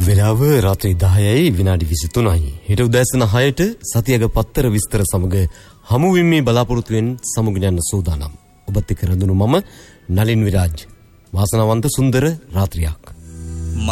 වෙලාව රාත්‍රී 10යි විනාඩි 23යි. හෙට උදෑසන 6ට සතියක පත්තර විස්තර සමග හමු වීමේ බලාපොරොත්තුවෙන් සමුගෙන යන සූදානම්. ඔබත් එක්ක රැඳුණු මම නලින් විරාජ්. වාසනාවන්ත සුන්දර රාත්‍රියක්.